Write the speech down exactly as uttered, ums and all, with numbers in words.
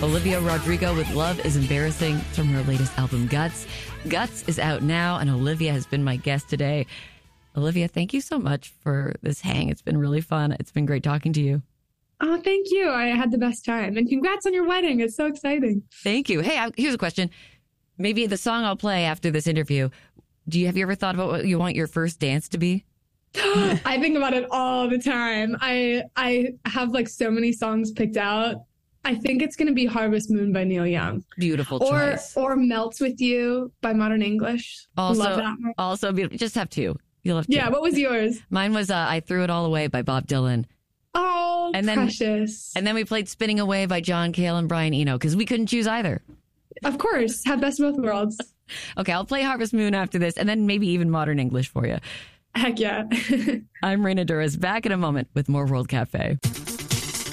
Olivia Rodrigo with Love is Embarrassing from her latest album, Guts. Guts is out now, and Olivia has been my guest today. Olivia, thank you so much for this hang. It's been really fun. It's been great talking to you. Oh, thank you. I had the best time. And congrats on your wedding. It's so exciting. Thank you. Hey, I, here's a question. Maybe the song I'll play after this interview. Do you have you ever thought about what you want your first dance to be? I think about it all the time. I I have like so many songs picked out. I think it's going to be Harvest Moon by Neil Young. Beautiful or, choice. Or Melts With You by Modern English. Also, Love that one. Also, beautiful. Just have two. You'll have two. Yeah, what was yours? Mine was uh, I Threw It All Away by Bob Dylan. Oh, and then, precious. And then we played Spinning Away by John Cale and Brian Eno because we couldn't choose either. Of course. Have best of both worlds. Okay, I'll play Harvest Moon after this and then maybe even Modern English for you. Heck yeah. I'm Raina Douris, back in a moment with more World Cafe.